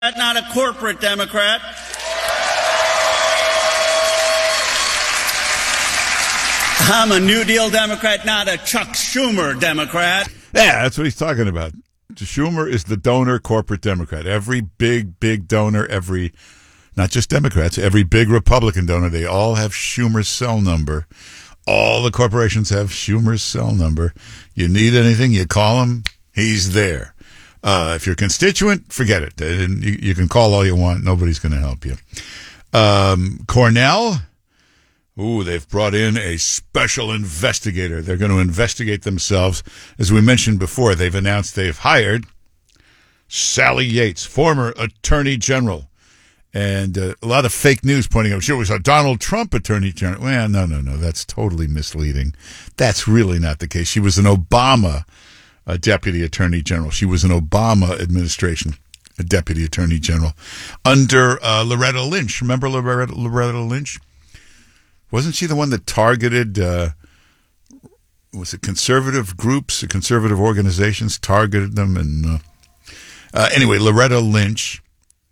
not a corporate Democrat. I'm a New Deal Democrat, not a Chuck Schumer Democrat. Yeah, that's what he's talking about. Schumer is the donor corporate Democrat. Every big donor, not just Democrats, every big Republican donor, they all have Schumer's cell number. All the corporations have Schumer's cell number. You need anything, you call him, he's there. If you're a constituent, forget it. You can call all you want. Nobody's going to help you. Cornell, they've brought in a special investigator. They're going to investigate themselves. As we mentioned before, they've announced they've hired Sally Yates, former attorney general. And a lot of fake news pointing out, sure, it was a Donald Trump attorney general. Well, no. That's totally misleading. That's really not the case. She was an Obama deputy attorney general. She was an Obama administration deputy attorney general under Loretta Lynch. Remember Loretta Lynch? Wasn't she the one that targeted, was it conservative groups, conservative organizations, targeted them? And anyway, Loretta Lynch,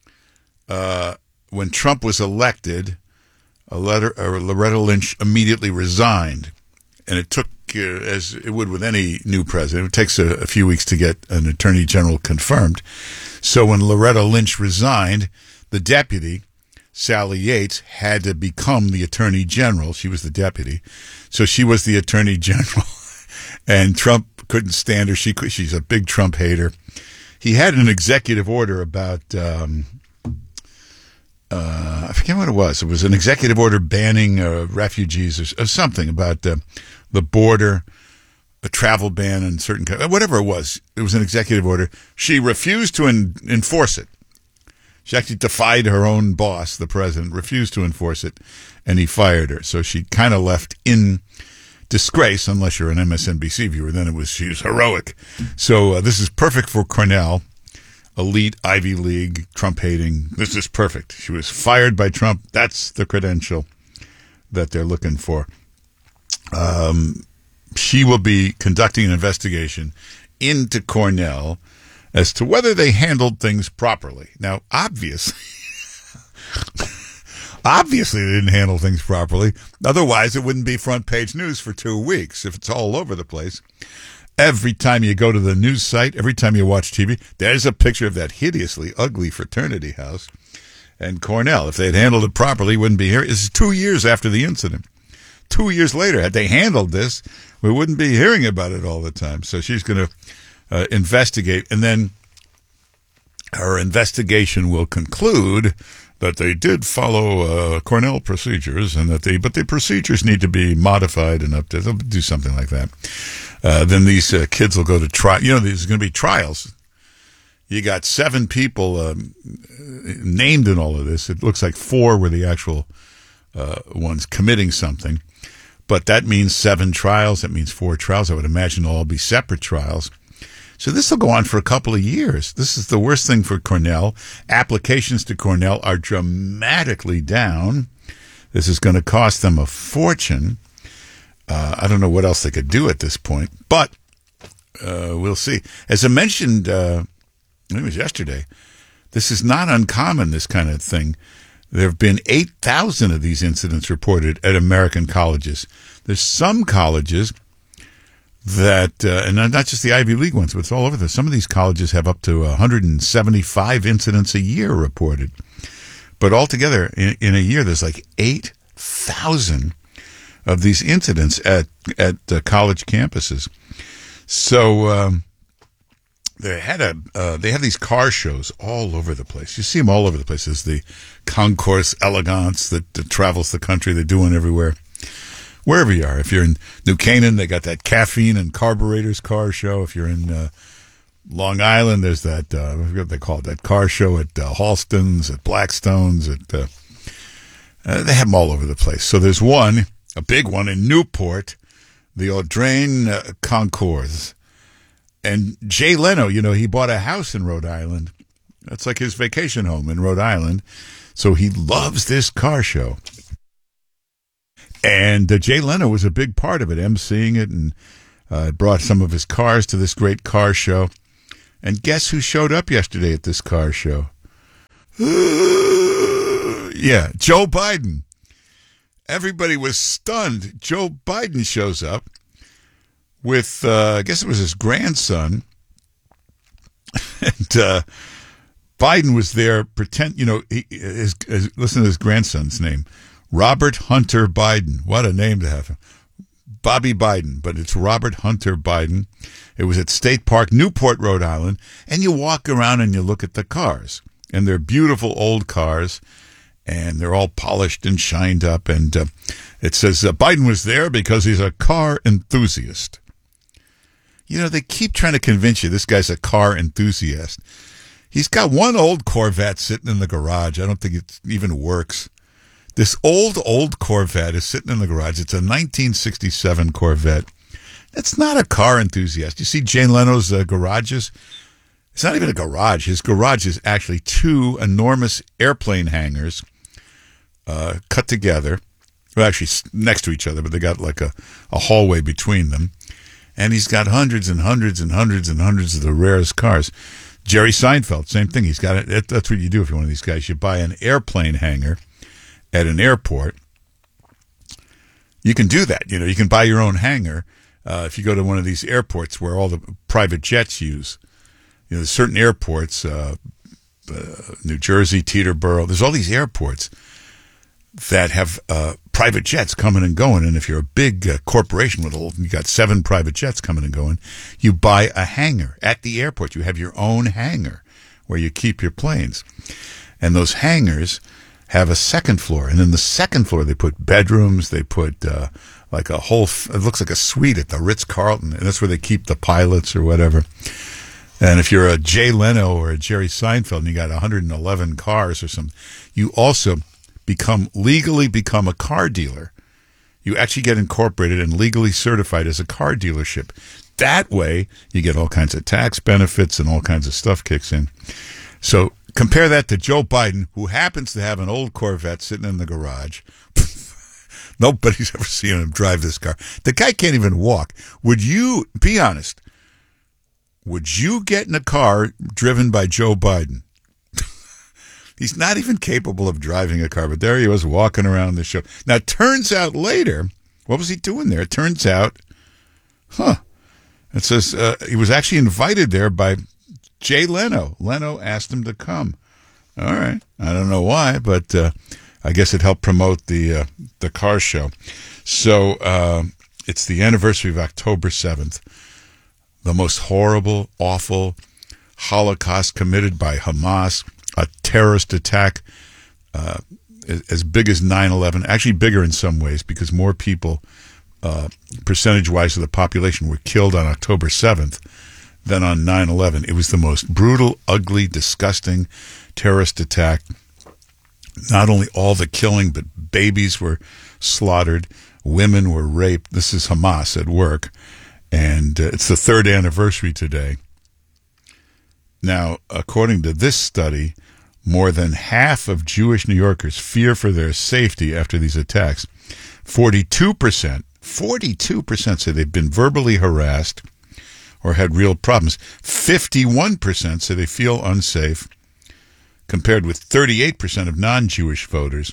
when Trump was elected, Loretta Lynch immediately resigned. And it took, as it would with any new president, it takes a few weeks to get an attorney general confirmed. So when Loretta Lynch resigned, the deputy, Sally Yates, had to become the attorney general. She was the deputy. So she was the attorney general. And Trump couldn't stand her. She's a big Trump hater. He had an executive order about, I forget what it was. It was an executive order banning refugees or something about the border, a travel ban in certain countries, whatever it was. It was an executive order. She refused to enforce it. She actually defied her own boss, the president, refused to enforce it, and he fired her. So she kind of left in disgrace, unless you're an MSNBC viewer. Then she was heroic. So this is perfect for Cornell, elite Ivy League, Trump-hating. This is perfect. She was fired by Trump. That's the credential that they're looking for. She will be conducting an investigation into Cornell as to whether they handled things properly. Now, obviously they didn't handle things properly. Otherwise, it wouldn't be front page news for 2 weeks if it's all over the place. Every time you go to the news site, every time you watch TV, there's a picture of that hideously ugly fraternity house. And Cornell, if they had handled it properly, wouldn't be here. This is 2 years after the incident. 2 years later, had they handled this, we wouldn't be hearing about it all the time. So she's going to investigate, and then her investigation will conclude that they did follow Cornell procedures, and but the procedures need to be modified and updated. They'll do something like that. Then these kids will go to trial. There's going to be trials. You got 7 people named in all of this. It looks like 4 were the actual ones committing something. But that means 7 trials. That means 4 trials. I would imagine they'll all be separate trials. So this will go on for a couple of years. This is the worst thing for Cornell. Applications to Cornell are dramatically down. This is going to cost them a fortune. I don't know what else they could do at this point, but we'll see. As I mentioned, it was yesterday, this is not uncommon, this kind of thing. There have been 8,000 of these incidents reported at American colleges. There's some colleges that, and not just the Ivy League ones, but it's all over. Some of these colleges have up to 175 incidents a year reported. But altogether, in a year, there's like 8,000 of these incidents at college campuses. So they have these car shows all over the place. You see them all over the place. There's the Concours Elegance that travels the country. They do one everywhere. Wherever you are. If you're in New Canaan, they got that Caffeine and Carburetors car show. If you're in Long Island, there's that, I forget what they call it, that car show at Halston's, at Blackstone's. They have them all over the place. So there's one, a big one in Newport, the Audrain Concours. And Jay Leno, he bought a house in Rhode Island. That's like his vacation home in Rhode Island. So he loves this car show. And Jay Leno was a big part of it, emceeing it, and brought some of his cars to this great car show. And guess who showed up yesterday at this car show? Yeah, Joe Biden. Everybody was stunned. Joe Biden shows up with, I guess it was his grandson. And Biden was there, listen to his grandson's name, Robert Hunter Biden. What a name to have. Bobby Biden, but it's Robert Hunter Biden. It was at State Park, Newport, Rhode Island, and you walk around and you look at the cars, and they're beautiful old cars, and they're all polished and shined up, and it says Biden was there because he's a car enthusiast. You know, they keep trying to convince you this guy's a car enthusiast. He's got one old Corvette sitting in the garage. I don't think it even works. This old Corvette is sitting in the garage. It's a 1967 Corvette. That's not a car enthusiast. You see Jay Leno's garages? It's not even a garage. His garage is actually two enormous airplane hangars cut together. Well, actually next to each other, but they got like a hallway between them. And he's got hundreds and hundreds and hundreds and hundreds of the rarest cars. Jerry Seinfeld, same thing. He's got it. That's what you do if you're one of these guys. You buy an airplane hangar at an airport. You can do that. You know, you can buy your own hangar if you go to one of these airports where all the private jets use. You know, there's certain airports, New Jersey, Teterboro. There's all these airports that have private jets coming and going. And if you're a big corporation you got 7 private jets coming and going, you buy a hangar at the airport. You have your own hangar where you keep your planes. And those hangars have a second floor. And in the second floor, they put bedrooms. They put like a whole, it looks like a suite at the Ritz-Carlton. And that's where they keep the pilots or whatever. And if you're a Jay Leno or a Jerry Seinfeld and you got 111 cars or something, you also legally become a car dealer. You actually get incorporated and legally certified as a car dealership. That way, you get all kinds of tax benefits and all kinds of stuff kicks in. So compare that to Joe Biden, who happens to have an old Corvette sitting in the garage. Nobody's ever seen him drive this car. The guy can't even walk. Would you, be honest, would you get in a car driven by Joe Biden? He's not even capable of driving a car, but there he was walking around the show. Now, it turns out later, what was he doing there? It turns out, it says he was actually invited there by Jay Leno. Leno asked him to come. All right. I don't know why, but I guess it helped promote the car show. So it's the anniversary of October 7th, the most horrible, awful Holocaust committed by Hamas, a terrorist attack as big as 9/11, actually bigger in some ways because more people, percentage-wise of the population, were killed on October 7th than on 9/11. It was the most brutal, ugly, disgusting terrorist attack. Not only all the killing, but babies were slaughtered, women were raped. This is Hamas at work, and it's the 3rd anniversary today. Now, according to this study, more than half of Jewish New Yorkers fear for their safety after these attacks. 42% say they've been verbally harassed or had real problems. 51% say they feel unsafe, compared with 38% of non-Jewish voters.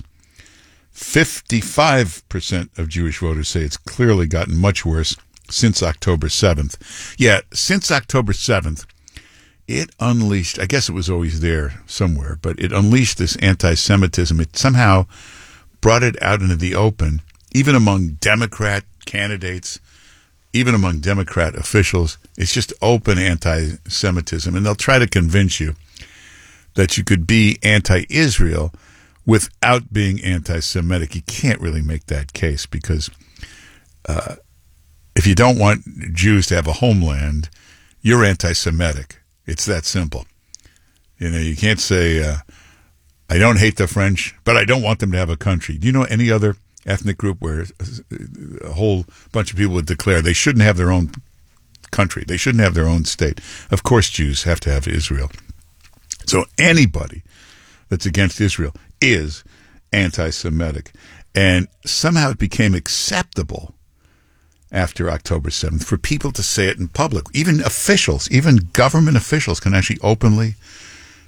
55% of Jewish voters say it's clearly gotten much worse since October 7th. Yeah, since October 7th, it unleashed, I guess it was always there somewhere, but it unleashed this anti-Semitism. It somehow brought it out into the open, even among Democrat candidates, even among Democrat officials. It's just open anti-Semitism. And they'll try to convince you that you could be anti-Israel without being anti-Semitic. You can't really make that case because if you don't want Jews to have a homeland, you're anti-Semitic. It's that simple. You know, you can't say, I don't hate the French, but I don't want them to have a country. Do you know any other ethnic group where a whole bunch of people would declare they shouldn't have their own country? They shouldn't have their own state. Of course, Jews have to have Israel. So anybody that's against Israel is anti-Semitic. And somehow it became acceptable after October 7th for people to say it in public. Even officials, even government officials can actually openly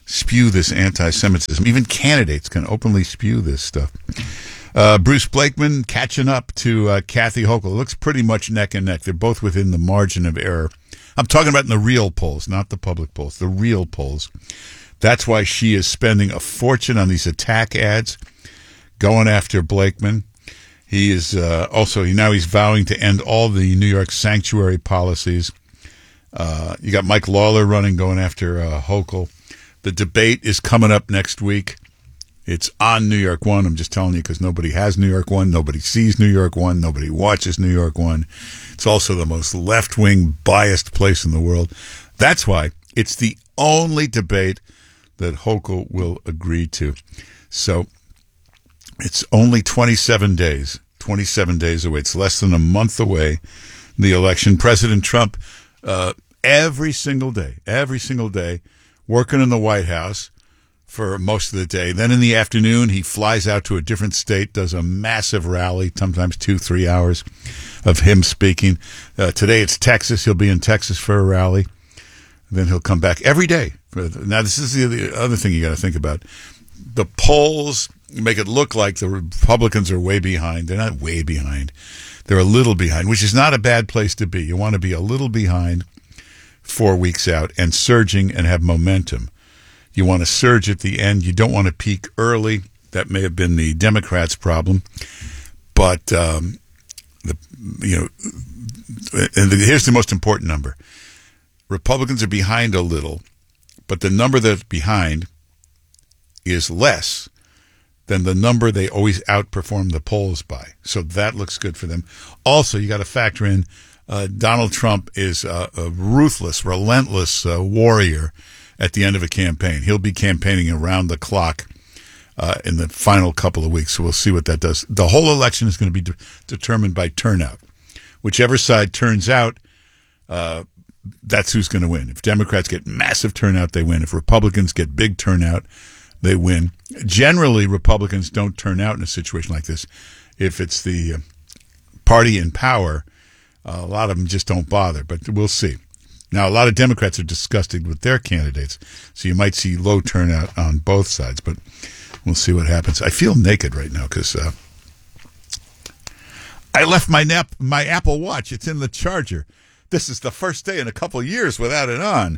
spew this anti-Semitism. Even candidates can openly spew this stuff. Bruce Blakeman catching up to Kathy Hochul. It looks pretty much neck and neck. They're both within the margin of error. I'm talking about in the real polls, not the public polls, the real polls. That's why she is spending a fortune on these attack ads going after Blakeman. He is he's vowing to end all the New York sanctuary policies. You got Mike Lawler running, going after Hochul. The debate is coming up next week. It's on New York One. I'm just telling you because nobody has New York One. Nobody sees New York One. Nobody watches New York One. It's also the most left-wing biased place in the world. That's why it's the only debate that Hochul will agree to. So it's only 27 days. 27 days away. It's less than a month away, the election. President Trump, every single day, working in the White House for most of the day. Then in the afternoon, he flies out to a different state, does a massive rally, sometimes 2-3 hours of him speaking. Today it's Texas. He'll be in Texas for a rally. Then he'll come back every day. Now, this is the other thing you got to think about. The polls make it look like the Republicans are way behind. They're not way behind. They're a little behind, which is not a bad place to be. You want to be a little behind 4 weeks out and surging and have momentum. You want to surge at the end. You don't want to peak early. That may have been the Democrats' problem. But, here's the most important number. Republicans are behind a little, but the number that's behind is less than the number they always outperform the polls by. So that looks good for them. Also, you got to factor in Donald Trump is a ruthless, relentless warrior at the end of a campaign. He'll be campaigning around the clock in the final couple of weeks, so we'll see what that does. The whole election is going to be determined by turnout. Whichever side turns out, that's who's going to win. If Democrats get massive turnout, they win. If Republicans get big turnout, they win. Generally, Republicans don't turn out in a situation like this. If it's the party in power, a lot of them just don't bother, but we'll see. Now, a lot of Democrats are disgusted with their candidates, so you might see low turnout on both sides, but we'll see what happens. I feel naked right now because I left my Apple Watch. It's in the charger. This is the first day in a couple of years without it on.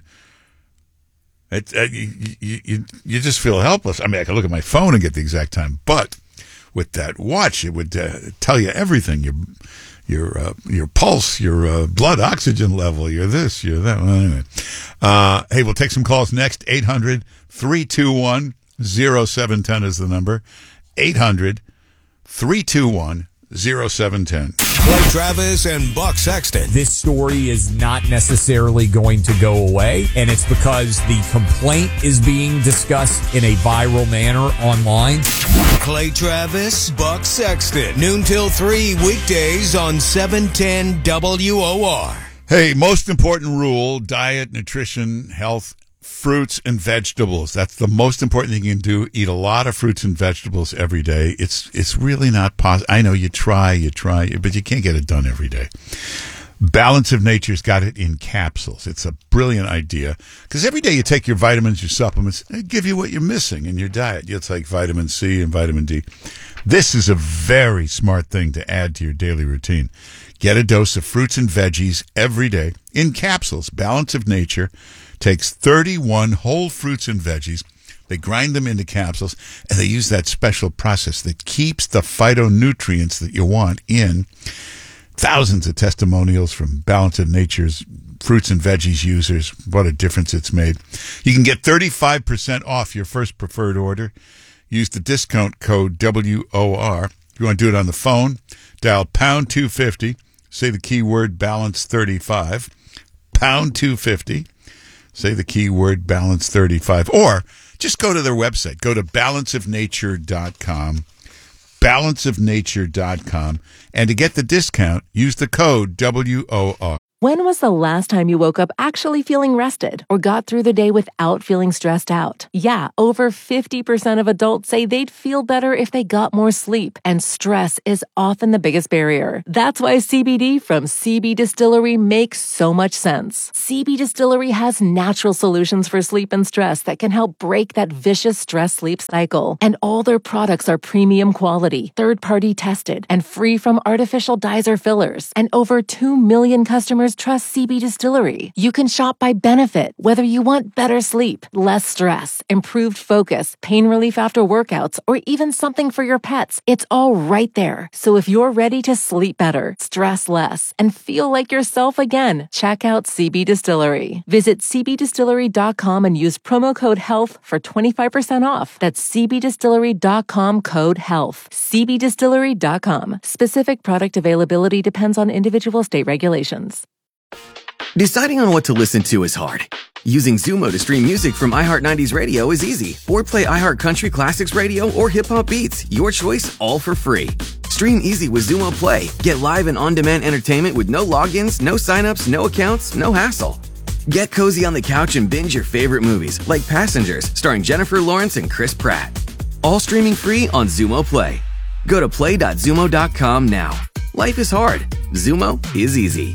You just feel helpless. I mean, I can look at my phone and get the exact time, but with that watch, it would tell you everything. Your pulse, your blood oxygen level, your this, your that. Well, anyway. Hey, we'll take some calls next. 800-321-0710 is the number. 800-321-0710. Clay Travis and Buck Sexton. This story is not necessarily going to go away, and it's because the complaint is being discussed in a viral manner online. Clay Travis, Buck Sexton, noon till 3 weekdays on 710 WOR. Hey, most important rule, diet, nutrition, health, fruits and vegetables. That's the most important thing you can do. Eat a lot of fruits and vegetables every day. It's really not possible. I know you try, but you can't get it done every day. Balance of Nature's got it in capsules. It's a brilliant idea because every day you take your vitamins, your supplements, they give you what you're missing in your diet. You'll take vitamin C and vitamin D. This is a very smart thing to add to your daily routine. Get a dose of fruits and veggies every day in capsules. Balance of Nature takes 31 whole fruits and veggies. They grind them into capsules, and they use that special process that keeps the phytonutrients that you want in. Thousands of testimonials from Balance of Nature's fruits and veggies users. What a difference it's made. You can get 35% off your first preferred order. Use the discount code WOR. If you want to do it on the phone, dial pound 250. Say the keyword balance 35. Pound 250. Say the keyword balance 35. Or just go to their website. Go to balanceofnature.com. Balanceofnature.com. And to get the discount, use the code WOR. When was the last time you woke up actually feeling rested or got through the day without feeling stressed out? Yeah, over 50% of adults say they'd feel better if they got more sleep, and stress is often the biggest barrier. That's why CBD from CB Distillery makes so much sense. CB Distillery has natural solutions for sleep and stress that can help break that vicious stress-sleep cycle. And all their products are premium quality, third-party tested, and free from artificial dyes or fillers. And over 2 million customers trust CB Distillery. You can shop by benefit, whether you want better sleep, less stress, improved focus, pain relief after workouts, or even something for your pets. It's all right there. So if you're ready to sleep better, stress less, and feel like yourself again, check out CB Distillery. Visit cbdistillery.com and use promo code HEALTH for 25% off. That's cbdistillery.com, code HEALTH. cbdistillery.com. Specific product availability depends on individual state regulations. Deciding on what to listen to is hard. Using Zumo to stream music from iHeart 90s Radio is easy. Or play iHeart Country Classics Radio or Hip Hop Beats. Your choice, all for free. Stream easy with Zumo Play. Get live and on-demand entertainment with no logins, no signups, no accounts, no hassle. Get cozy on the couch and binge your favorite movies, like Passengers, starring Jennifer Lawrence and Chris Pratt. All streaming free on Zumo Play. Go to play.zumo.com now. Life is hard. Zumo is easy.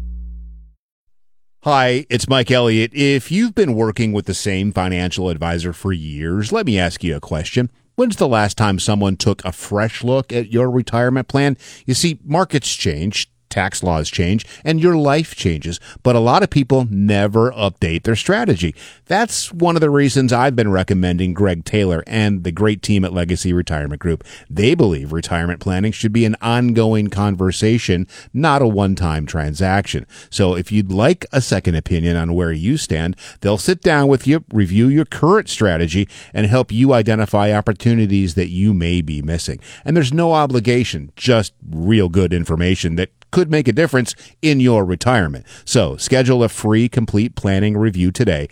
Hi, it's Mike Elliott. If you've been working with the same financial advisor for years, let me ask you a question. When's the last time someone took a fresh look at your retirement plan? You see, markets change, tax laws change, and your life changes, but a lot of people never update their strategy. That's one of the reasons I've been recommending Greg Taylor and the great team at Legacy Retirement Group. They believe retirement planning should be an ongoing conversation, not a one-time transaction. So if you'd like a second opinion on where you stand, they'll sit down with you, review your current strategy, and help you identify opportunities that you may be missing. And there's no obligation, just real good information that could make a difference in your retirement. So schedule a free complete planning review today.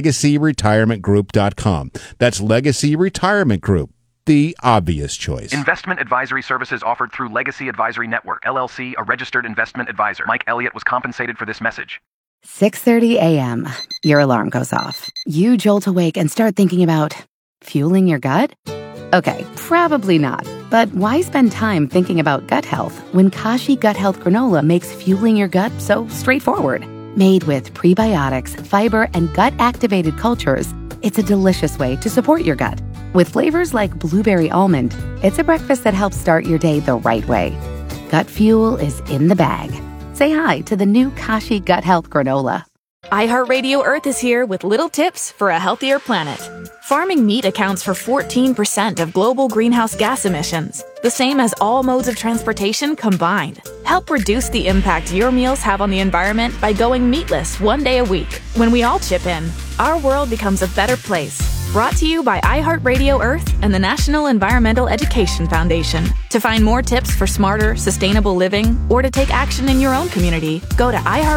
LegacyRetirementGroup.com. That's Legacy Retirement Group, the obvious choice. Investment advisory services offered through Legacy Advisory Network, LLC, a registered investment advisor. Mike Elliott was compensated for this message. 6:30 a.m. Your alarm goes off. You jolt awake and start thinking about fueling your gut? Okay, probably not. But why spend time thinking about gut health when Kashi Gut Health Granola makes fueling your gut so straightforward? Made with prebiotics, fiber, and gut-activated cultures, it's a delicious way to support your gut. With flavors like blueberry almond, it's a breakfast that helps start your day the right way. Gut fuel is in the bag. Say hi to the new Kashi Gut Health Granola. iHeartRadio Earth is here with little tips for a healthier planet. Farming meat accounts for 14% of global greenhouse gas emissions, the same as all modes of transportation combined. Help reduce the impact your meals have on the environment by going meatless one day a week. When we all chip in, our world becomes a better place. Brought to you by iHeartRadio Earth and the National Environmental Education Foundation. To find more tips for smarter, sustainable living, or to take action in your own community, go to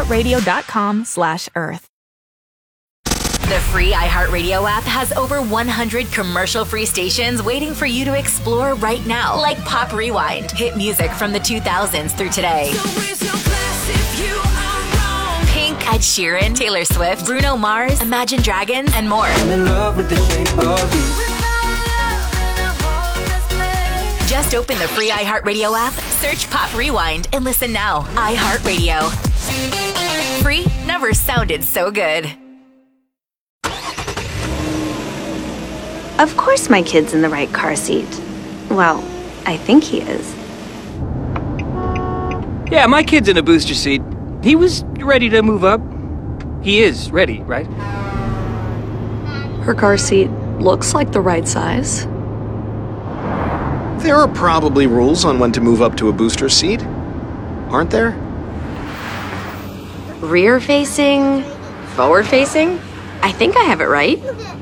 iHeartRadio.com/Earth. The free iHeartRadio app has over 100 commercial-free stations waiting for you to explore right now, like Pop Rewind, hit music from the 2000s through today. Pink, Ed Sheeran, Taylor Swift, Bruno Mars, Imagine Dragons, and more. I'm in love with the shape of you. Just open the free iHeartRadio app, search Pop Rewind, and listen now. iHeartRadio. Free never sounded so good. Of course my kid's in the right car seat. Well, I think he is. Yeah, my kid's in a booster seat. He was ready to move up. He is ready, right? Her car seat looks like the right size. There are probably rules on when to move up to a booster seat, aren't there? Rear facing, forward facing? I think I have it right.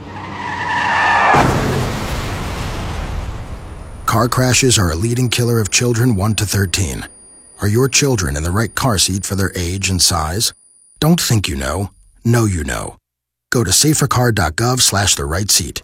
Car crashes are a leading killer of children 1 to 13. Are your children in the right car seat for their age and size? Don't think you know. Know you know. Go to safercar.gov/the right seat.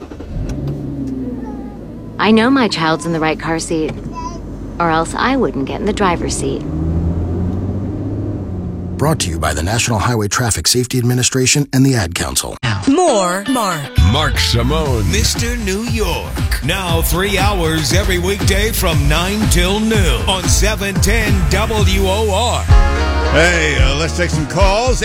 I know my child's in the right car seat, or else I wouldn't get in the driver's seat. Brought to you by the National Highway Traffic Safety Administration and the Ad Council. More Mark Simone, Mr. New York. Now 3 hours every weekday from 9 till noon on 710 WOR. Hey, let's take some calls.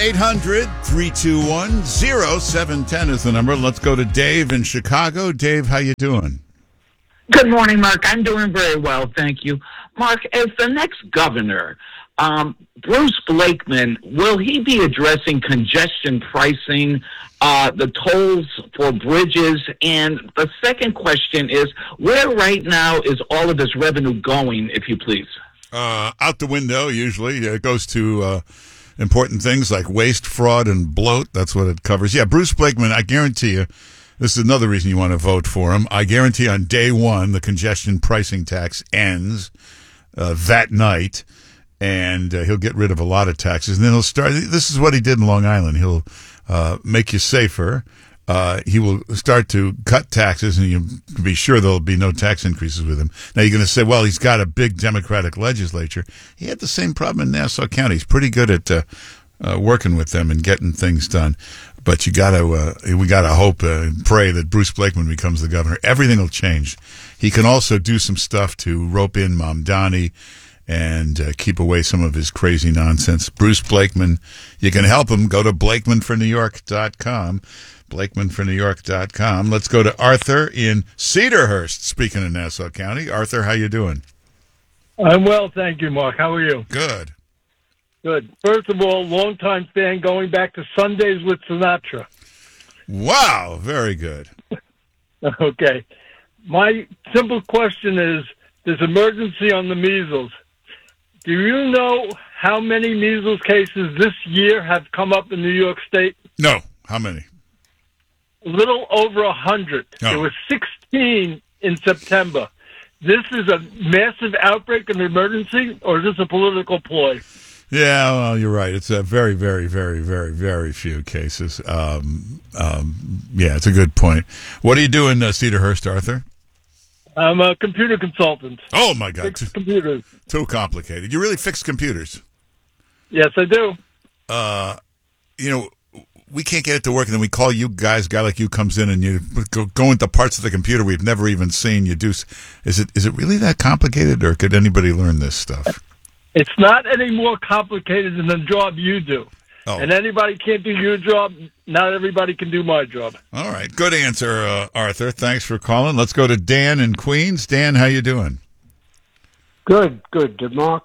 800-321-0710 is the number. Let's go to Dave in Chicago. Dave, how you doing? Good morning, Mark. I'm doing very well, thank you. Mark, as the next governor, Bruce Blakeman, will he be addressing congestion pricing, the tolls for bridges? And the second question is, where right now is all of this revenue going, if you please? Out the window, usually. It goes to important things like waste, fraud, and bloat. That's what it covers. Yeah, Bruce Blakeman, I guarantee you, this is another reason you want to vote for him. I guarantee on day one, the congestion pricing tax ends that night, and he'll get rid of a lot of taxes. And then he'll start, this is what he did in Long Island. He'll make you safer. He will start to cut taxes, and you can be sure there'll be no tax increases with him. Now, you're going to say, well, he's got a big Democratic legislature. He had the same problem in Nassau County. He's pretty good at working with them and getting things done. But we gotta hope and pray that Bruce Blakeman becomes the governor. Everything will change. He can also do some stuff to rope in Mamdani and keep away some of his crazy nonsense. Bruce Blakeman, you can help him. Go to BlakemanForNewYork.com. BlakemanForNewYork.com. Let's go to Arthur in Cedarhurst, speaking of Nassau County. Arthur, how you doing? I'm well, thank you, Mark. How are you? Good. Good. First of all, longtime fan going back to Sundays with Sinatra. Wow, very good. Okay. My simple question is, there's emergency on the measles. Do you know how many measles cases this year have come up in New York State? No. How many? A little over 100. Oh. There were 16 in September. This is a massive outbreak of emergency, or is this a political ploy? Yeah, well, you're right. It's a very, very, very, very, very few cases. Yeah, it's a good point. What are you doing, Cedarhurst, Arthur? I'm a computer consultant. Oh, my God. Fix computers. Too complicated. You really fix computers? Yes, I do. We can't get it to work, and then we call you guys. A guy like you comes in, and you go into parts of the computer we've never even seen. You do. Is it really that complicated, or could anybody learn this stuff? It's not any more complicated than the job you do. Oh. And anybody can't do your job. Not everybody can do my job. All right. Good answer, Arthur. Thanks for calling. Let's go to Dan in Queens. Dan, how you doing? Good. Mark,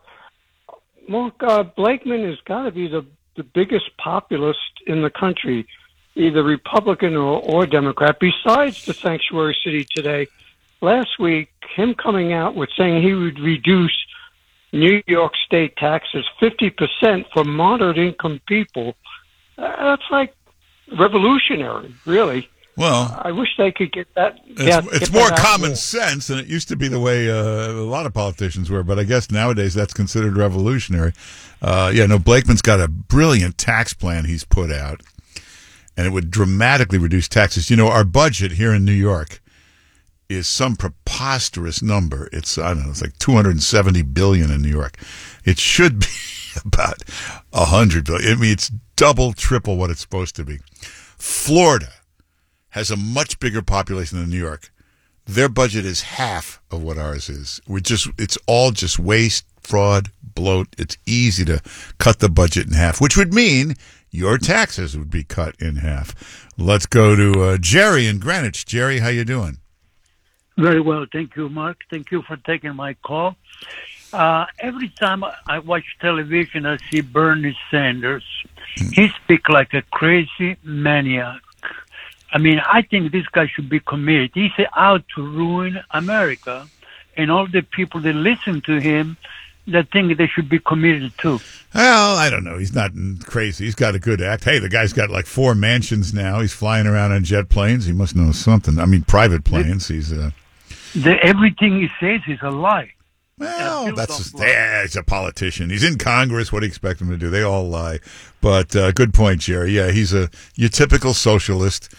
Blakeman has got to be the biggest populist in the country, either Republican or Democrat, besides the sanctuary city today. Last week, him coming out with saying he would reduce New York State taxes 50% for moderate income people. That's like revolutionary, really. Well, I wish they could get that. It's more common sense, and it used to be the way a lot of politicians were, but I guess nowadays that's considered revolutionary. Blakeman's got a brilliant tax plan he's put out, and it would dramatically reduce taxes. Our budget here in New York is some preposterous number. It's like $270 billion in New York. It should be about $100 billion. I mean, it's double, triple what it's supposed to be. Florida has a much bigger population than New York. Their budget is half of what ours is. It's all just waste, fraud, bloat. It's easy to cut the budget in half, which would mean your taxes would be cut in half. Let's go to Jerry in Greenwich. Jerry, how you doing? Very well. Thank you, Mark. Thank you for taking my call. Every time I watch television, I see Bernie Sanders. He speaks like a crazy maniac. I mean, I think this guy should be committed. He's out to ruin America, and all the people that listen to him, that think they should be committed too. Well, I don't know. He's not crazy. He's got a good act. Hey, the guy's got like 4 mansions now. He's flying around on jet planes. He must know something. I mean, private planes. He's everything he says is a lie. Well, he's a politician. He's in Congress. What do you expect him to do? They all lie. But good point, Jerry. Yeah, he's your typical socialist.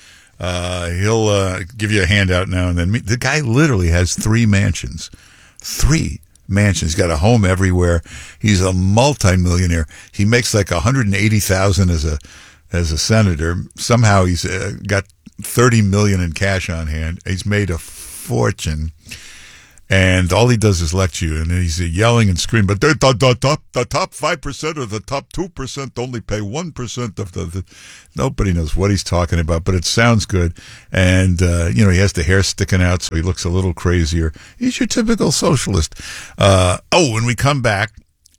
He'll give you a handout now and then. The guy literally has 3 mansions. 3 mansion. He's got a home everywhere. He's a multimillionaire. He makes like $180,000 as a senator. Somehow he's got $30 million in cash on hand. He's made a fortune. And all he does is lecture you, and he's yelling and screaming. But the top 5% or the top 2% only pay 1% of the. Nobody knows what he's talking about, but it sounds good. And he has the hair sticking out, so he looks a little crazier. He's your typical socialist. When we come back,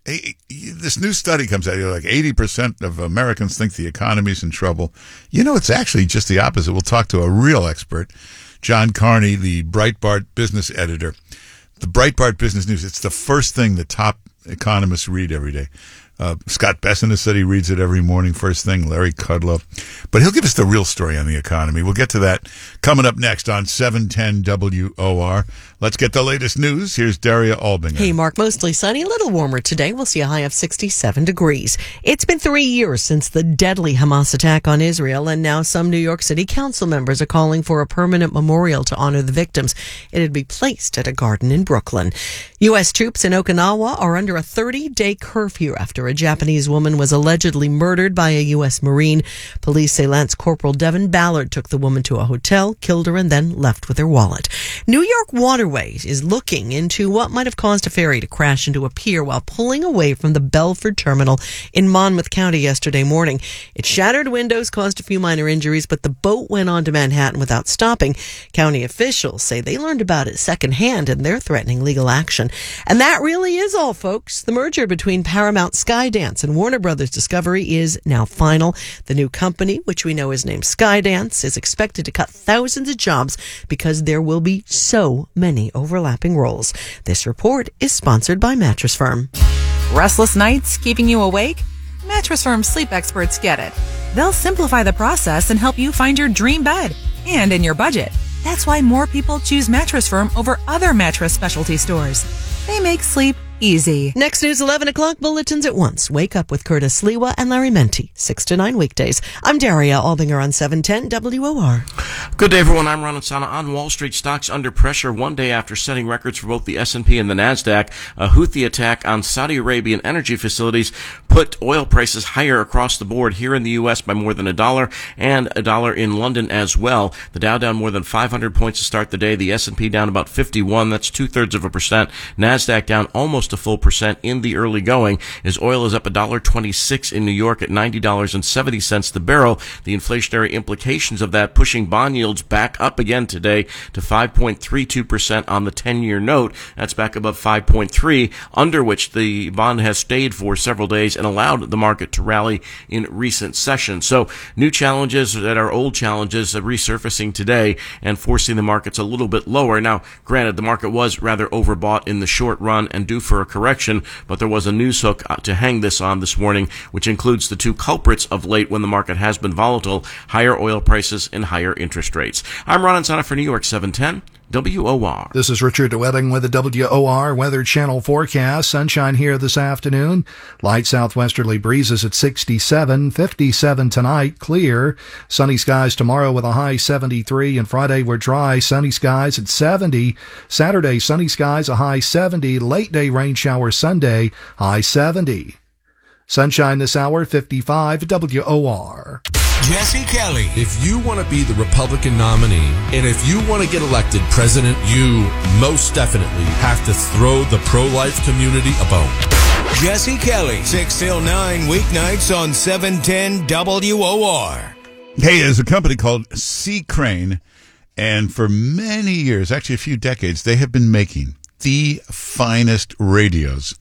this new study comes out. Like 80% of Americans think the economy's in trouble. It's actually just the opposite. We'll talk to a real expert, John Carney, the Breitbart business editor. The Breitbart Business News, it's the first thing the top economists read every day. Scott Bessent said he reads it every morning, first thing, Larry Kudlow. But he'll give us the real story on the economy. We'll get to that coming up next on 710 WOR. Let's get the latest news. Here's Daria Albinger. Hey, Mark, mostly sunny, a little warmer today. We'll see a high of 67 degrees. It's been 3 years since the deadly Hamas attack on Israel, and now some New York City council members are calling for a permanent memorial to honor the victims. It'd be placed at a garden in Brooklyn. U.S. troops in Okinawa are under a 30-day curfew after a Japanese woman was allegedly murdered by a U.S. Marine. Police say Lance Corporal Devin Ballard took the woman to a hotel, killed her, and then left with her wallet. New York Waterways is looking into what might have caused a ferry to crash into a pier while pulling away from the Belford terminal in Monmouth County yesterday morning. It shattered windows, caused a few minor injuries, but the boat went on to Manhattan without stopping. County officials say they learned about it secondhand, and they're threatening legal action. And that really is all, folks. The merger between Paramount Skydance and Warner Brothers Discovery is now final. The new company, which we know is named Skydance, is expected to cut thousands of jobs because there will be so many overlapping roles. This report is sponsored by Mattress Firm. Restless nights keeping you awake? Mattress Firm sleep experts get it. They'll simplify the process and help you find your dream bed and in your budget. That's why more people choose Mattress Firm over other mattress specialty stores. They make sleep easy. Next news, 11 o'clock bulletins at once. Wake up with Curtis Lewa and Larry Menti, 6 to 9 weekdays. I'm Daria Albinger on 710 WOR. Good day, everyone. I'm Ron Insana. On Wall Street, stocks under pressure one day after setting records for both the S&P and the NASDAQ. A Houthi attack on Saudi Arabian energy facilities put oil prices higher across the board here in the U.S. by more than $1 and $1 in London as well. The Dow down more than 500 points to start the day. The S&P down about 51. That's 0.2%. NASDAQ down almost a full percent in the early going as oil is up $1.26 in New York at $90.70 the barrel. The inflationary implications of that pushing bond yields back up again today to 5.32% on the 10-year note. That's back above 5.3, under which the bond has stayed for several days and allowed the market to rally in recent sessions. So new challenges that are old challenges are resurfacing today and forcing the markets a little bit lower. Now, granted, the market was rather overbought in the short run and due for a correction, but there was a news hook to hang this on this morning, which includes the two culprits of late when the market has been volatile: higher oil prices and higher interest rates. I'm Ron Insana for New York 710 WOR. This is Richard DeWetting with the WOR Weather Channel forecast. Sunshine here this afternoon. Light southwesterly breezes at 67, 57 tonight, clear. Sunny skies tomorrow with a high 73, and Friday we're dry, sunny skies at 70. Saturday, sunny skies, a high 70. Late day rain showers Sunday, high 70. Sunshine this hour, 55 WOR. Jesse Kelly. If you want to be the Republican nominee, and if you want to get elected president, you most definitely have to throw the pro-life community a bone. Jesse Kelly, 6 till 9 weeknights on 710 WOR. Hey, there's a company called C. Crane, and for many years, actually a few decades, they have been making the finest radios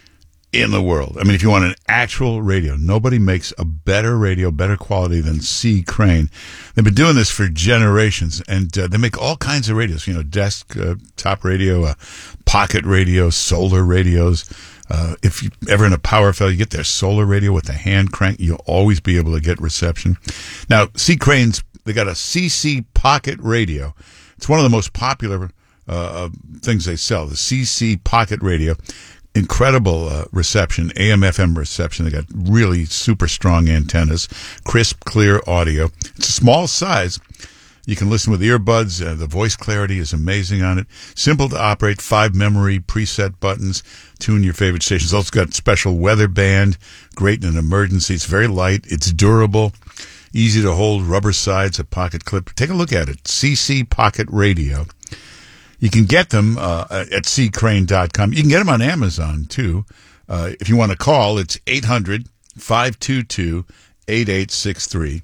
in the world. I mean, if you want an actual radio, nobody makes a better radio, better quality than C. Crane. They've been doing this for generations, and they make all kinds of radios, desk top radio, pocket radio, solar radios. If you're ever in a power failure, you get their solar radio with the hand crank, you'll always be able to get reception. Now, C. Crane's, they got a CC Pocket Radio. It's one of the most popular things they sell, the CC Pocket Radio. Incredible reception, AM/FM reception. They got really super strong antennas, crisp, clear audio. It's a small size. You can listen with earbuds. The voice clarity is amazing on it. Simple to operate, 5 memory preset buttons. Tune your favorite stations. Also got special weather band. Great in an emergency. It's very light. It's durable. Easy to hold, rubber sides, a pocket clip. Take a look at it. CC Pocket Radio. You can get them at ccrane.com. You can get them on Amazon, too. If you want to call, it's 800-522-8863.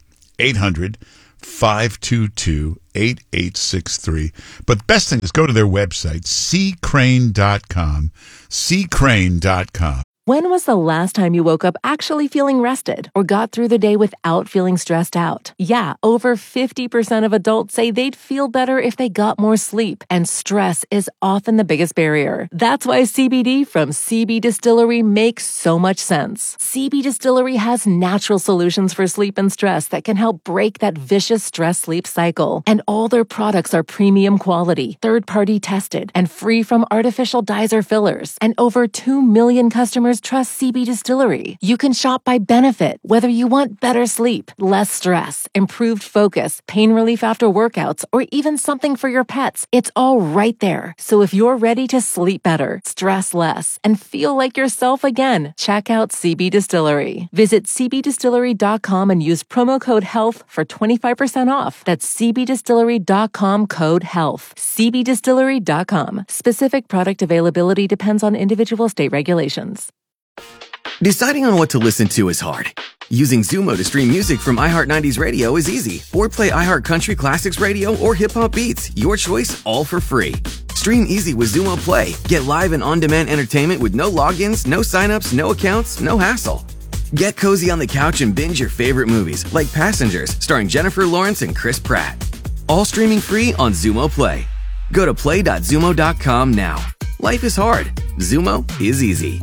800-522-8863. But the best thing is go to their website, ccrane.com. ccrane.com. When was the last time you woke up actually feeling rested or got through the day without feeling stressed out? Yeah, over 50% of adults say they'd feel better if they got more sleep, and stress is often the biggest barrier. That's why CBD from CB Distillery makes so much sense. CB Distillery has natural solutions for sleep and stress that can help break that vicious stress-sleep cycle. And all their products are premium quality, third-party tested, and free from artificial dyes or fillers. And over 2 million customers trust CB Distillery. You can shop by benefit, whether you want better sleep, less stress, improved focus, pain relief after workouts, or even something for your pets. It's all right there. So if you're ready to sleep better, stress less, and feel like yourself again, check out CB Distillery. Visit cbdistillery.com and use promo code HEALTH for 25% off. That's cbdistillery.com code HEALTH. cbdistillery.com. Specific product availability depends on individual state regulations. Deciding on what to listen to is hard. Using Zumo to stream music from iHeart 90s Radio is easy. Or play iHeart Country Classics Radio or Hip Hop Beats. Your choice, all for free. Stream easy with Zumo Play. Get live and on-demand entertainment with no logins, no signups, no accounts, no hassle. Get cozy on the couch and binge your favorite movies, like Passengers, starring Jennifer Lawrence and Chris Pratt. All streaming free on Zumo Play. Go to play.zumo.com now. Life is hard. Zumo is easy.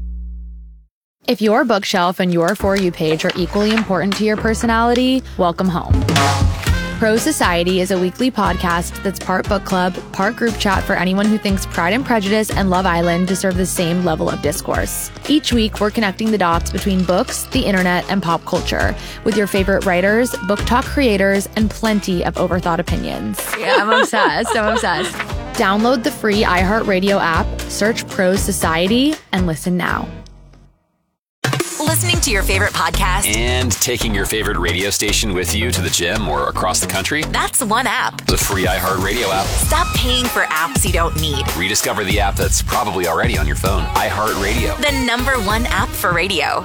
If your bookshelf and your For You page are equally important to your personality, welcome home. Pro Society is a weekly podcast that's part book club, part group chat for anyone who thinks Pride and Prejudice and Love Island deserve the same level of discourse. Each week, we're connecting the dots between books, the internet, and pop culture with your favorite writers, book talk creators, and plenty of overthought opinions. Yeah, I'm obsessed. Download the free iHeartRadio app, search Pro Society, and listen now. Listening to your favorite podcast and taking your favorite radio station with you to the gym or across the country? That's one app. The free iHeartRadio app. Stop paying for apps you don't need. Rediscover the app that's probably already on your phone. iHeartRadio. The #1 app for radio.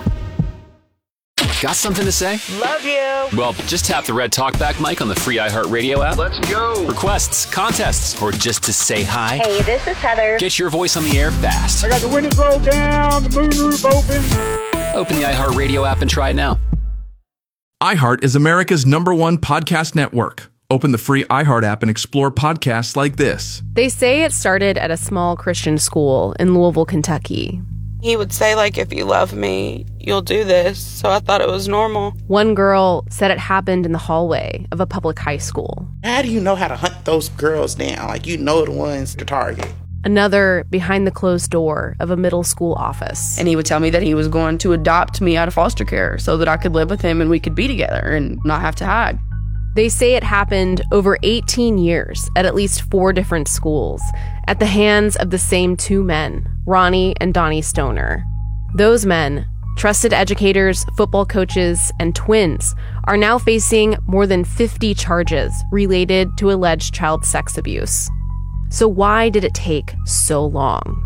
Got something to say? Love you. Well, just tap the red talkback mic on the free iHeartRadio app. Let's go. Requests, contests, or just to say hi. Hey, this is Heather. Get your voice on the air fast. I got the windows rolled down, the moonroof open. Open the iHeartRadio app and try it now. iHeart is America's #1 podcast network. Open the free iHeart app and explore podcasts like this. They say it started at a small Christian school in Louisville, Kentucky. He would say, like, if you love me, you'll do this. So I thought it was normal. One girl said it happened in the hallway of a public high school. How do you know how to hunt those girls down? Like, you know the ones to target. Another behind the closed door of a middle school office. And he would tell me that he was going to adopt me out of foster care so that I could live with him and we could be together and not have to hide. They say it happened over 18 years at least 4 different schools at the hands of the same 2 men, Ronnie and Donnie Stoner. Those men, trusted educators, football coaches, and twins, are now facing more than 50 charges related to alleged child sex abuse. So why did it take so long?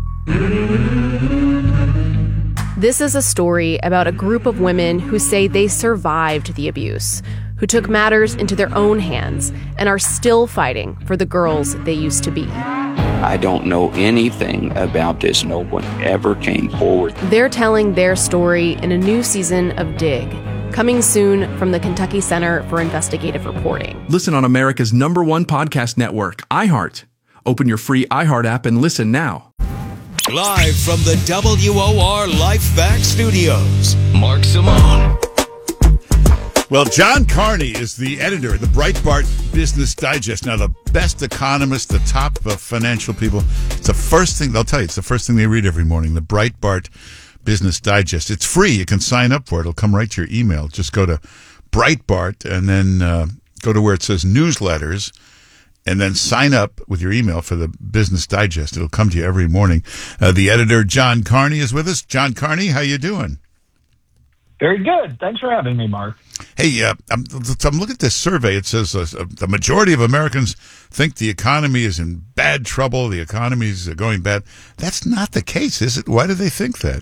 This is a story about a group of women who say they survived the abuse, who took matters into their own hands and are still fighting for the girls they used to be. I don't know anything about this. No one ever came forward. They're telling their story in a new season of Dig, coming soon from the Kentucky Center for Investigative Reporting. Listen on America's #1 podcast network, iHeart. Open your free iHeart app and listen now. Live from the WOR LifeVac Studios, Mark Simone. Well, John Carney is the editor of the Breitbart Business Digest. Now, the best economists, the top financial people, it's the first thing, they'll tell you, it's the first thing they read every morning, the Breitbart Business Digest. It's free. You can sign up for it. It'll come right to your email. Just go to Breitbart and then go to where it says newsletters, and then sign up with your email for the Business Digest. It'll come to you every morning. The editor, John Carney, is with us. John Carney, how you doing? Very good. Thanks for having me, Mark. Hey, I'm looking at this survey. It says the majority of Americans think the economy is in bad trouble. The economy is going bad. That's not the case, is it? Why do they think that?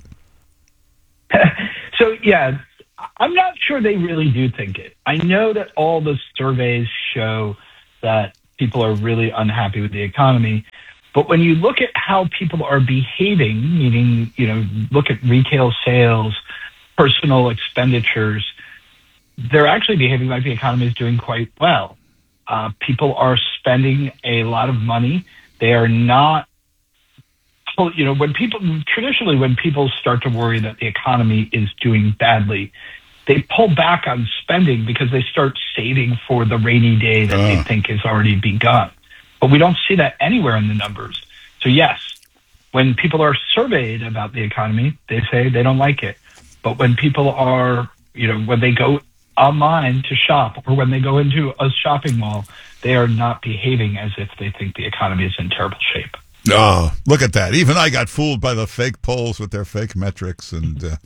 So, yeah, I'm not sure they really do think it. I know that all the surveys show that people are really unhappy with the economy. But when you look at how people are behaving, meaning, look at retail sales, personal expenditures, they're actually behaving like the economy is doing quite well. People are spending a lot of money. They are not, when people start to worry that the economy is doing badly, they pull back on spending because they start saving for the rainy day that they think has already begun. But we don't see that anywhere in the numbers. So yes, when people are surveyed about the economy, they say they don't like it. But when people are, when they go online to shop or when they go into a shopping mall, they are not behaving as if they think the economy is in terrible shape. Oh, look at that. Even I got fooled by the fake polls with their fake metrics. And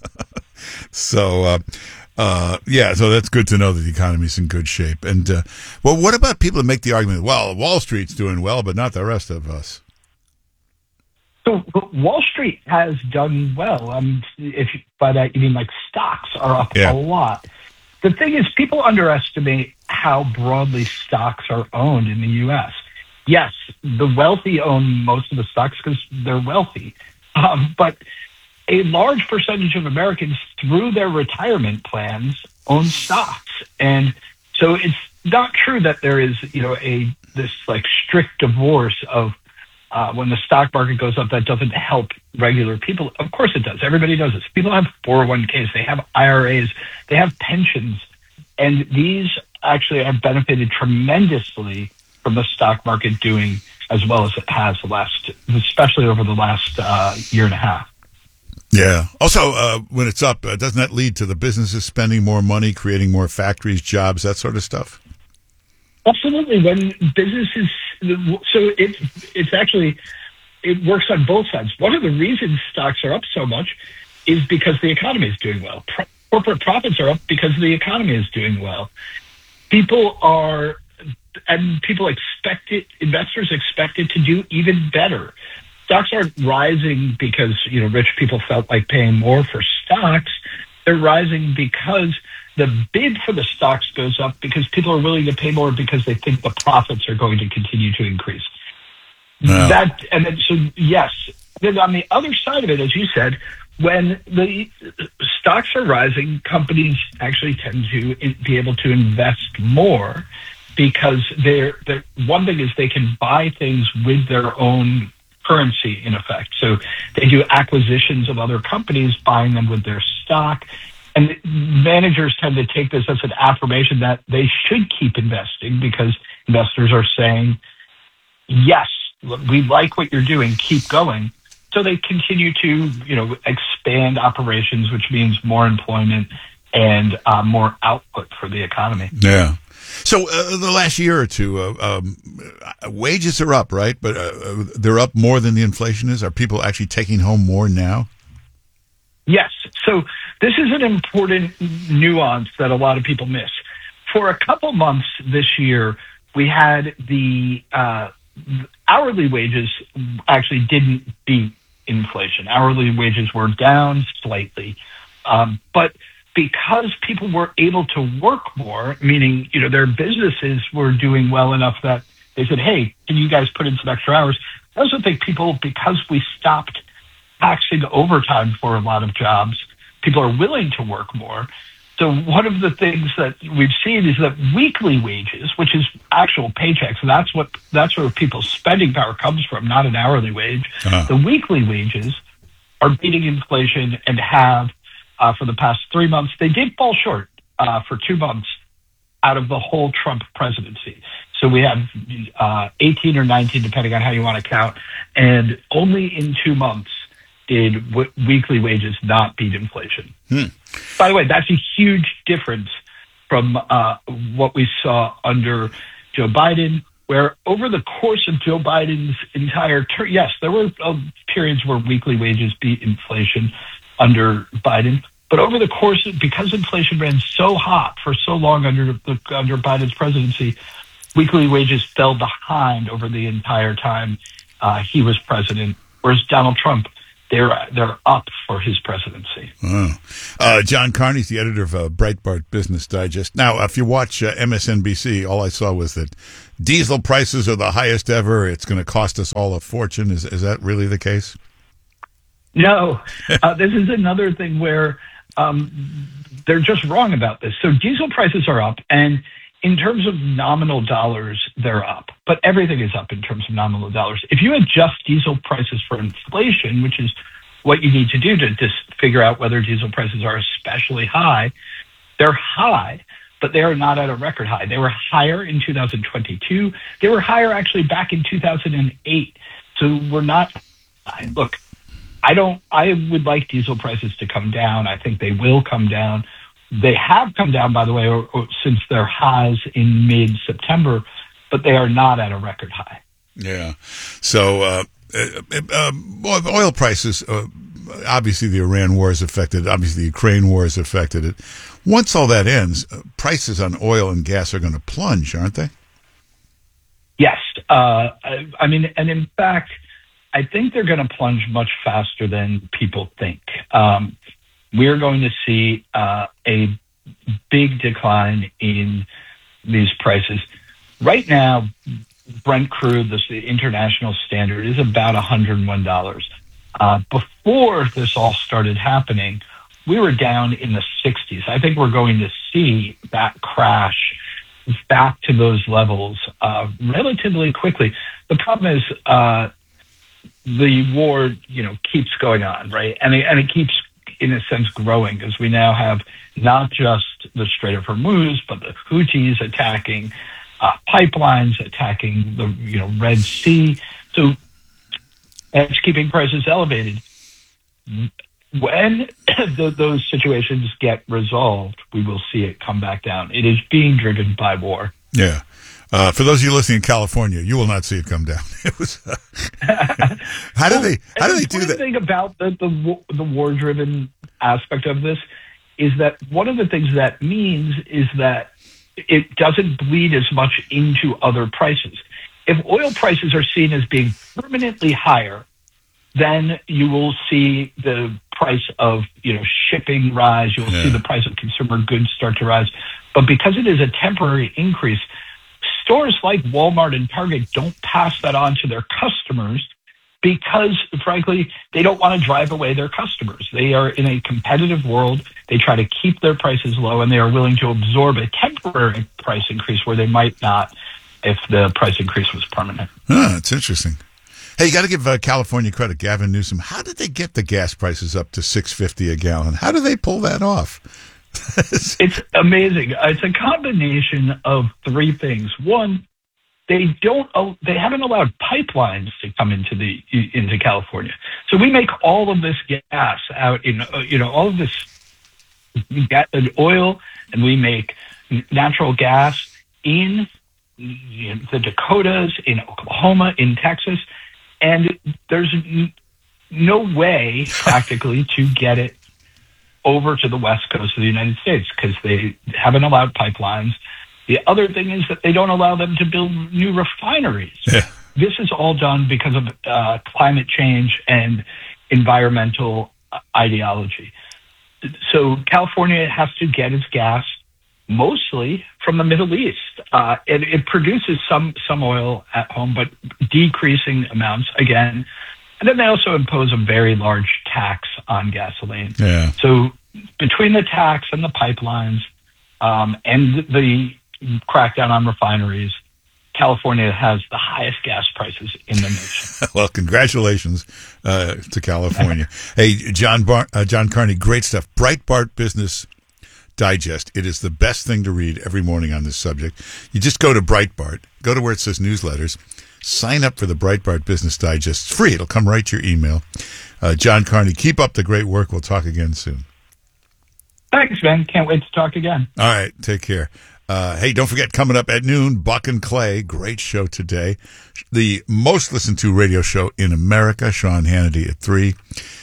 so that's good to know that the economy's in good shape. And, well, what about people that make the argument, well, Wall Street's doing well, but not the rest of us? So Wall Street has done well. If by that you mean like stocks are up a lot. The thing is, people underestimate how broadly stocks are owned in the U.S. Yes, the wealthy own most of the stocks because they're wealthy. But a large percentage of Americans, through their retirement plans, own stocks. And so it's not true that there is, this strict divorce of when the stock market goes up, that doesn't help regular people. Of course it does. Everybody does this. People have 401ks. They have IRAs. They have pensions. And these actually have benefited tremendously from the stock market doing as well as it has especially over the last year and a half. Yeah. Also, when it's up, doesn't that lead to the businesses spending more money, creating more factories, jobs, that sort of stuff? Absolutely. When businesses, so it works on both sides. One of the reasons stocks are up so much is because the economy is doing well. Corporate profits are up because the economy is doing well. Investors expect it to do even better. Stocks aren't rising because, rich people felt like paying more for stocks. They're rising because the bid for the stocks goes up because people are willing to pay more because they think the profits are going to continue to increase. No. Yes. Then on the other side of it, as you said, when the stocks are rising, companies actually tend to be able to invest more because one thing is they can buy things with their own currency, in effect. So they do acquisitions of other companies, buying them with their stock. And managers tend to take this as an affirmation that they should keep investing because investors are saying, yes, we like what you're doing, keep going. So they continue to, expand operations, which means more employment and more output for the economy. Yeah. So the last year or two, wages are up, right? But they're up more than the inflation is. Are people actually taking home more now? Yes. So this is an important nuance that a lot of people miss. For a couple months this year, we had the hourly wages actually didn't beat inflation. Hourly wages were down slightly. But because people were able to work more, meaning, their businesses were doing well enough that they said, hey, can you guys put in some extra hours? I also think because we stopped taxing overtime for a lot of jobs, people are willing to work more. So one of the things that we've seen is that weekly wages, which is actual paychecks, and that's where people's spending power comes from, not an hourly wage. The weekly wages are beating inflation and have for the past 3 months. They did fall short for 2 months out of the whole Trump presidency. So we have 18 or 19, depending on how you want to count, and only in 2 months did weekly wages not beat inflation. By the way, that's a huge difference from what we saw under Joe Biden, where over the course of Joe Biden's entire term, yes, there were periods where weekly wages beat inflation under Biden. But over the course, because inflation ran so hot for so long under Biden's presidency, weekly wages fell behind over the entire time he was president. Whereas Donald Trump, they're up for his presidency. Wow. John Carney's the editor of Breitbart Business Digest. Now, if you watch MSNBC, all I saw was that diesel prices are the highest ever. It's going to cost us all a fortune. Is that really the case? No. This is another thing where they're just wrong about this. So diesel prices are up, and in terms of nominal dollars, they're up. But everything is up in terms of nominal dollars. If you adjust diesel prices for inflation, which is what you need to do to just figure out whether diesel prices are especially high, they're high, but they are not at a record high. They were higher in 2022. They were higher actually back in 2008. So we're not, look, I would like diesel prices to come down. I think they will come down. They have come down, by the way, since their highs in mid-September, but they are not at a record high. Yeah. So oil prices, obviously the Iran war has affected it. Obviously the Ukraine war has affected it. Once all that ends, prices on oil and gas are going to plunge, aren't they? Yes. I mean, and in fact, I think they're going to plunge much faster than people think. We're going to see a big decline in these prices. Right now, Brent crude, the international standard, is about $101. Before this all started happening, we were down in the 60s. I think we're going to see that crash back to those levels relatively quickly. The problem is the war, keeps going on, right? And it keeps, in a sense, growing, because we now have not just the Strait of Hormuz, but the Houthis attacking pipelines, attacking the Red Sea. So it's keeping prices elevated. When those situations get resolved, we will see it come back down. It is being driven by war. Yeah. For those of you listening in California, you will not see it come down. It was. How do they do that? The thing about the war-driven aspect of this is that one of the things that means is that it doesn't bleed as much into other prices. If oil prices are seen as being permanently higher, then you will see the price of shipping rise. You'll see the price of consumer goods start to rise. But because it is a temporary increase, stores like Walmart and Target don't pass that on to their customers because, frankly, they don't want to drive away their customers. They are in a competitive world. They try to keep their prices low, and they are willing to absorb a temporary price increase where they might not if the price increase was permanent. That's interesting. Hey, you got to give California credit, Gavin Newsom. How did they get the gas prices up to $6.50 a gallon? How do they pull that off? It's amazing. It's a combination of three things. One, they haven't allowed pipelines to come into California. So we make all of this gas out in all of this oil, and we make natural gas in the Dakotas, in Oklahoma, in Texas, and there's no way practically to get it over to the west coast of the United States because they haven't allowed pipelines. The other thing is that they don't allow them to build new refineries. Yeah. This is all done because of climate change and environmental ideology. So California has to get its gas mostly from the Middle East. It produces some oil at home, but decreasing amounts again. And then they also impose a very large tax on gasoline. Yeah. So between the tax and the pipelines and the crackdown on refineries, California has the highest gas prices in the nation. Well, congratulations to California. Hey, John Carney, great stuff. Breitbart Business Digest. It is the best thing to read every morning on this subject. You just go to Breitbart, go to where it says newsletters, sign up for the Breitbart Business Digest. It's free. It'll come right to your email. John Carney, keep up the great work. We'll talk again soon. Thanks, man. Can't wait to talk again. All right, take care. Hey, don't forget, coming up at noon, Buck and Clay, great show today. The most listened to radio show in America, Sean Hannity at 3.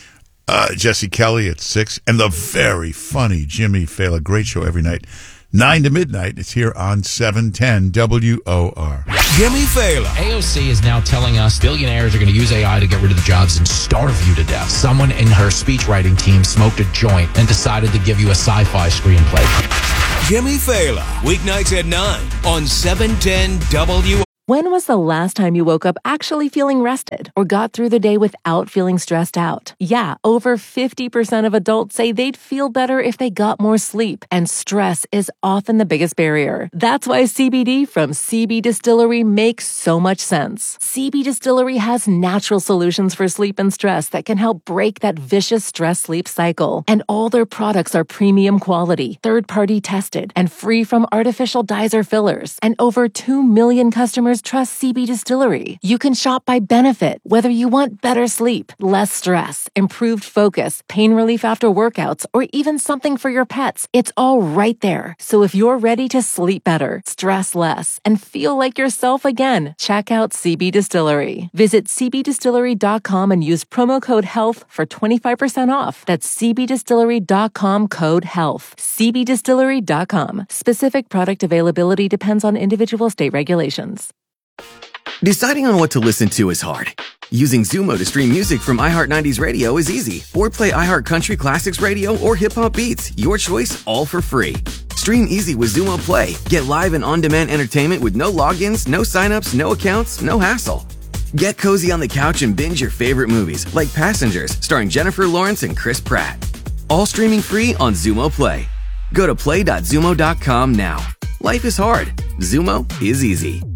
Jesse Kelly at 6. And the very funny Jimmy Fallon, great show every night. 9 to midnight. It's here on 710 WOR. Jimmy Fallon. AOC is now telling us billionaires are going to use AI to get rid of the jobs and starve you to death. Someone in her speechwriting team smoked a joint and decided to give you a sci-fi screenplay. Jimmy Fallon. Weeknights at 9 on 710 WOR. When was the last time you woke up actually feeling rested or got through the day without feeling stressed out? Yeah, over 50% of adults say they'd feel better if they got more sleep, and stress is often the biggest barrier. That's why CBD from CB Distillery makes so much sense. CB Distillery has natural solutions for sleep and stress that can help break that vicious stress-sleep cycle. And all their products are premium quality, third-party tested, and free from artificial dyes or fillers. And over 2 million customers trust CB Distillery. You can shop by benefit, whether you want better sleep, less stress, improved focus, pain relief after workouts, or even something for your pets. It's all right there. So if you're ready to sleep better, stress less, and feel like yourself again, check out CB Distillery. Visit cbdistillery.com and use promo code HEALTH for 25% off. That's cbdistillery.com, code HEALTH. cbdistillery.com. Specific product availability depends on individual state regulations. Deciding on what to listen to is hard. Using Zumo to stream music from iHeart 90s Radio is easy. Or play iHeart Country Classics Radio or Hip Hop Beats. Your choice, all for free. Stream easy with Zumo Play. Get live and on-demand entertainment with no logins, no signups, no accounts, no hassle. Get cozy on the couch and binge your favorite movies, like Passengers, starring Jennifer Lawrence and Chris Pratt. All streaming free on Zumo Play. Go to play.zumo.com now. Life is hard. Zumo is easy.